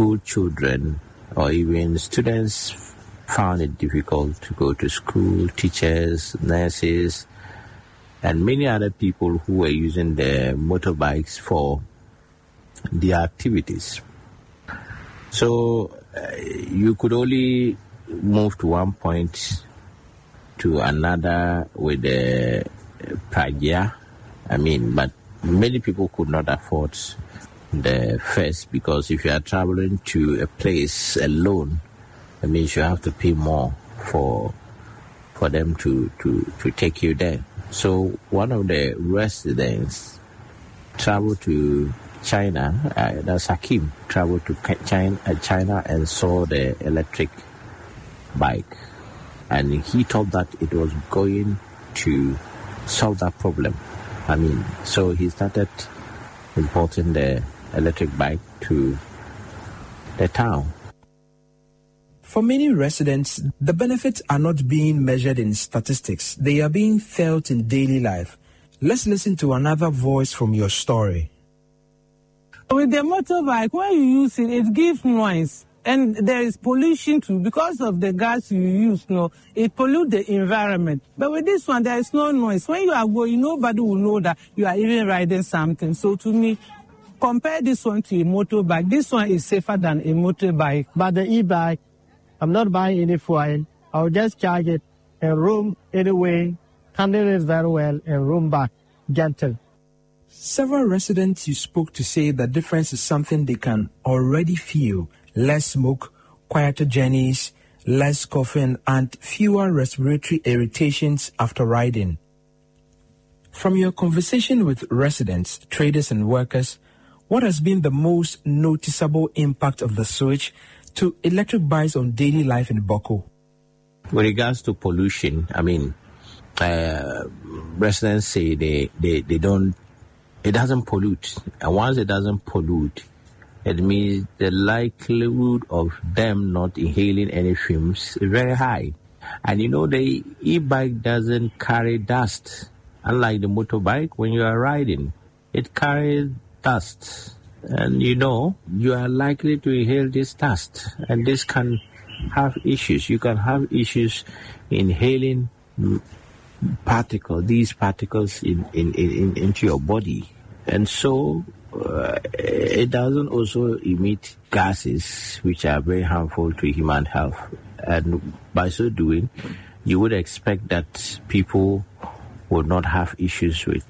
school children or even students found it difficult to go to school, teachers, nurses, and many other people who were using their motorbikes for their activities. So you could only move to one point to another with the pragya. But many people could not afford the first, because if you are traveling to a place alone, that means you have to pay more for them to take you there. So one of the residents traveled to China, that's Hakim, traveled to China and saw the electric bike. And he thought that it was going to solve that problem. So he started importing the electric bike to the town. For many residents, the benefits are not being measured in statistics. They are being felt in daily life. Let's listen to another voice from your story. With the motorbike, when you use it, it gives noise. And there is pollution too. Because of the gas you use, it pollutes the environment. But with this one, there is no noise. When you are going, nobody will know that you are even riding something. So to me, compare this one to a motorbike. This one is safer than a motorbike. But the e-bike, I'm not buying any fuel. I'll just charge it and roam anyway, handle it very well, and roam back gentle. Several residents you spoke to say the difference is something they can already feel. Less smoke, quieter journeys, less coughing, and fewer respiratory irritations after riding. From your conversation with residents, traders, and workers, what has been the most noticeable impact of the switch to electric bikes on daily life in Bawku? With regards to pollution, residents say they don't, it doesn't pollute. And once it doesn't pollute, it means the likelihood of them not inhaling any fumes is very high. And the e-bike doesn't carry dust. Unlike the motorbike, when you are riding, it carries dust. And you are likely to inhale this dust. And this can have issues. You can have issues inhaling these particles into your body. And so it doesn't also emit gases which are very harmful to human health. And by so doing, you would expect that people would not have issues with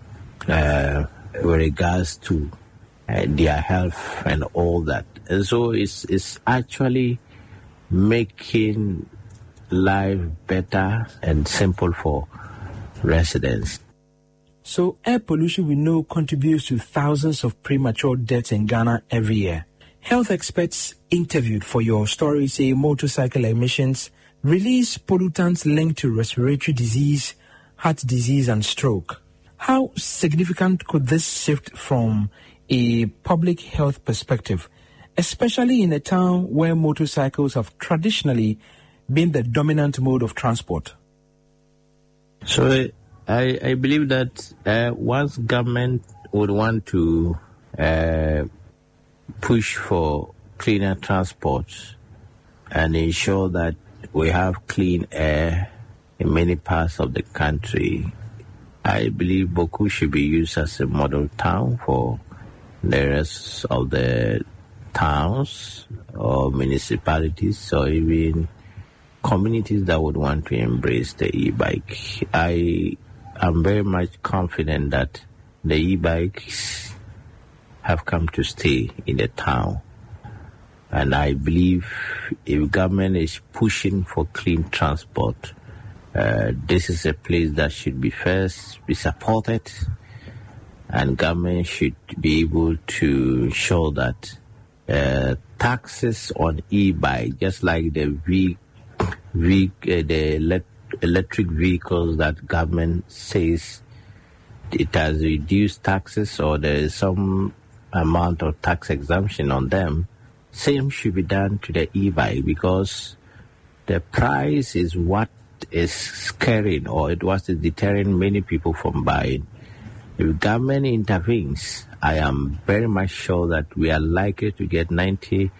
regards to their health and all that. And so it's actually making life better and simple for residents. So air pollution we know contributes to thousands of premature deaths in Ghana every year. Health experts interviewed for your story say motorcycle emissions release pollutants linked to respiratory disease, heart disease, and stroke. How significant could this shift from a public health perspective, especially in a town where motorcycles have traditionally been the dominant mode of transport? So I believe that once government would want to push for cleaner transport and ensure that we have clean air in many parts of the country, I believe Bawku should be used as a model town for the rest of the towns or municipalities or even communities that would want to embrace the e-bike. I am very much confident that the e-bikes have come to stay in the town. And I believe if government is pushing for clean transport, this is a place that should be first be supported, and government should be able to ensure that taxes on e-bike, just like the electric vehicles that government says it has reduced taxes or there is some amount of tax exemption on them, same should be done to the e-bike, because the price is what is scaring or it was deterring many people from buying. If government intervenes, I am very much sure that we are likely to get 90